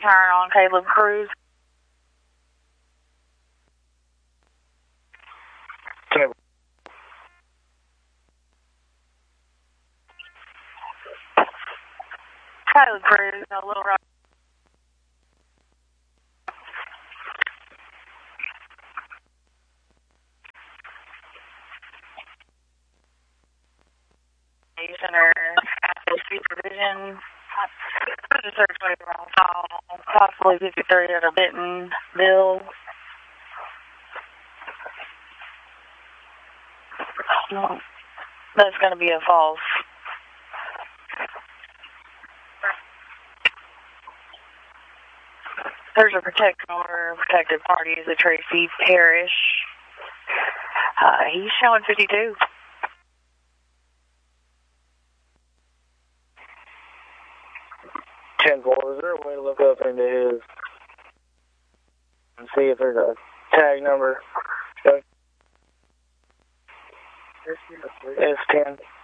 turn on Caleb Cruz. Caleb Cruz, a Little Rock. Center, supervision. Search 24 on call, possibly 53 at a Bentonville. That's going to be a false. There's a protected order, protected party is a Tracy Parrish. He's showing 52. 10-4, is there a way to look up into his and see if there's a tag number? S10.